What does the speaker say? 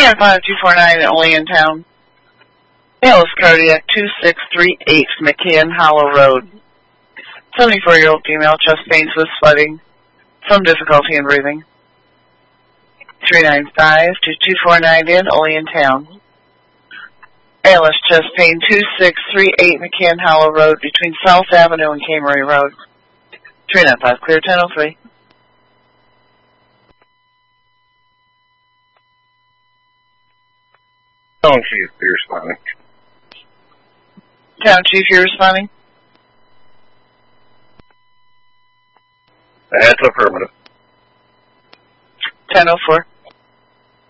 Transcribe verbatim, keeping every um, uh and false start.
Yeah, five two four nine, only in town. Alice Cardiac, two six three eight, McKeon Hollow Road. seventy-four-year-old female, chest pains with sweating, some difficulty in breathing. three nine five two two four nine in, only in town. A L S chest pain, two six three eight, McKeon Hollow Road, between South Avenue and Cameron Road. three nine five, clear, ten oh three. Town Chief, you're responding. Town Chief, you're responding? That's affirmative. ten oh four.